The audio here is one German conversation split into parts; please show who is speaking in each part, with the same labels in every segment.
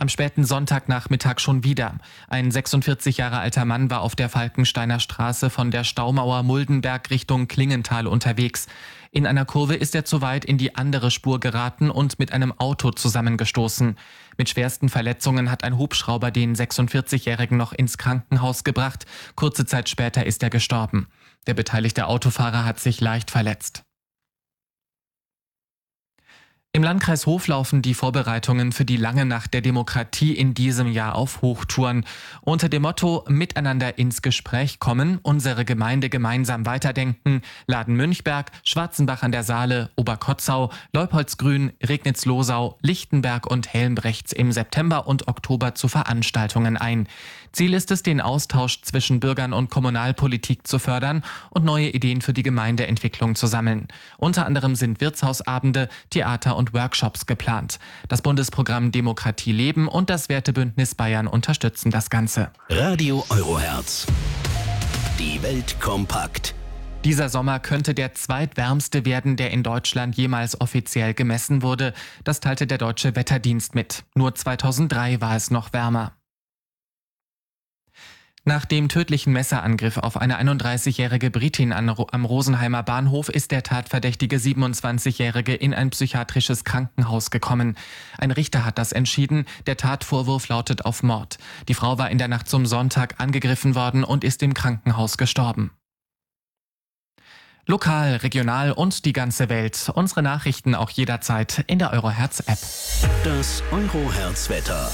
Speaker 1: Am späten Sonntagnachmittag schon wieder. Ein 46 Jahre alter Mann war auf der Falkensteiner Straße von der Staumauer Muldenberg Richtung Klingenthal unterwegs. In einer Kurve ist er zu weit in die andere Spur geraten und mit einem Auto zusammengestoßen. Mit schwersten Verletzungen hat ein Hubschrauber den 46-Jährigen noch ins Krankenhaus gebracht. Kurze Zeit später ist er gestorben. Der beteiligte Autofahrer hat sich leicht verletzt. Im Landkreis Hof laufen die Vorbereitungen für die lange Nacht der Demokratie in diesem Jahr auf Hochtouren. Unter dem Motto Miteinander ins Gespräch kommen, unsere Gemeinde gemeinsam weiterdenken, laden Münchberg, Schwarzenbach an der Saale, Oberkotzau, Leupoldsgrün, Regnitz-Losau, Lichtenberg und Helmbrechts im September und Oktober zu Veranstaltungen ein. Ziel ist es, den Austausch zwischen Bürgern und Kommunalpolitik zu fördern und neue Ideen für die Gemeindeentwicklung zu sammeln. Unter anderem sind Wirtshausabende, Theater und Workshops geplant. Das Bundesprogramm Demokratie leben und das Wertebündnis Bayern unterstützen das Ganze.
Speaker 2: Radio Eurohertz. Die Welt kompakt.
Speaker 1: Dieser Sommer könnte der zweitwärmste werden, der in Deutschland jemals offiziell gemessen wurde. Das teilte der Deutsche Wetterdienst mit. Nur 2003 war es noch wärmer. Nach dem tödlichen Messerangriff auf eine 31-jährige Britin am Rosenheimer Bahnhof ist der tatverdächtige 27-Jährige in ein psychiatrisches Krankenhaus gekommen. Ein Richter hat das entschieden. Der Tatvorwurf lautet auf Mord. Die Frau war in der Nacht zum Sonntag angegriffen worden und ist im Krankenhaus gestorben. Lokal, regional und die ganze Welt. Unsere Nachrichten auch jederzeit in der Eurohertz-App.
Speaker 2: Das Eurohertz-Wetter.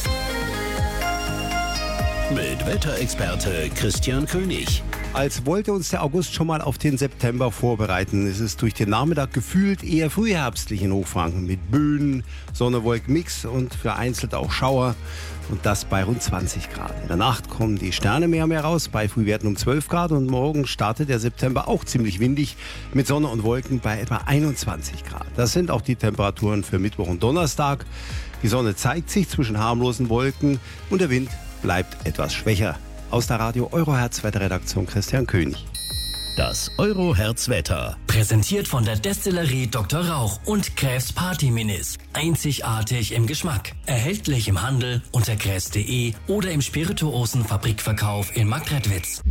Speaker 2: Mit Wetterexperte Christian König.
Speaker 3: Als wollte uns der August schon mal auf den September vorbereiten. Es ist durch den Nachmittag gefühlt eher frühherbstlich in Hochfranken mit Böen, Sonne-Wolken-Mix und vereinzelt auch Schauer. Und das bei rund 20 Grad. In der Nacht kommen die Sterne mehr und mehr raus, bei Frühwerten um 12 Grad. Und morgen startet der September auch ziemlich windig mit Sonne und Wolken bei etwa 21 Grad. Das sind auch die Temperaturen für Mittwoch und Donnerstag. Die Sonne zeigt sich zwischen harmlosen Wolken und der Wind bleibt etwas schwächer. Aus der Radio Eurohertz Wetterredaktion Christian König.
Speaker 2: Das Eurohertz-Wetter.
Speaker 4: Präsentiert von der Destillerie Dr. Rauch und Kräfs Party Minis. Einzigartig im Geschmack. Erhältlich im Handel unter kräfs.de oder im Spirituosenfabrikverkauf in Marktredwitz.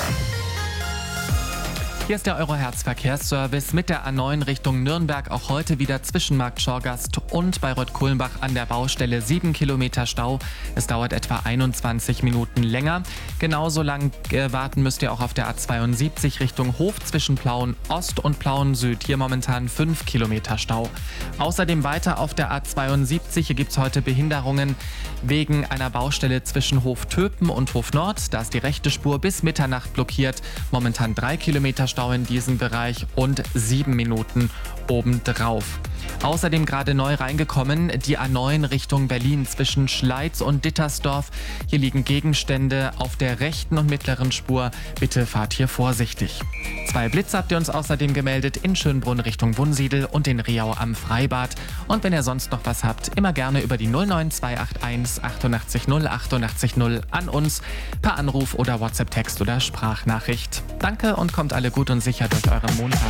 Speaker 1: Hier ist der Eurohertz Verkehrsservice mit der A9 Richtung Nürnberg. Auch heute wieder zwischen Markt Schorgast und Bayreuth-Kulmbach an der Baustelle 7 Kilometer Stau. Es dauert etwa 21 Minuten länger. Genauso lang warten müsst ihr auch auf der A72 Richtung Hof zwischen Plauen Ost und Plauen Süd. Hier momentan 5 Kilometer Stau. Außerdem weiter auf der A72. Hier gibt es heute Behinderungen wegen einer Baustelle zwischen Hof Töpen und Hof Nord. Da ist die rechte Spur bis Mitternacht blockiert. Momentan 3 Kilometer Stau in diesem Bereich und 7 Minuten obendrauf. Außerdem gerade neu reingekommen, die A9 Richtung Berlin zwischen Schleiz und Dittersdorf. Hier liegen Gegenstände auf der rechten und mittleren Spur. Bitte fahrt hier vorsichtig. 2 Blitze habt ihr uns außerdem gemeldet in Schönbrunn Richtung Wunsiedel und in Riau am Freibad. Und wenn ihr sonst noch was habt, immer gerne über die 09281 88 0 88 0 an uns per Anruf oder WhatsApp-Text oder Sprachnachricht. Danke und kommt alle gut und sicher durch euren Montag.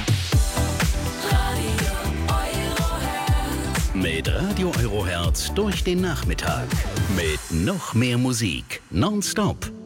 Speaker 2: Mit Radio Eurohertz durch den Nachmittag. Mit noch mehr Musik. Nonstop.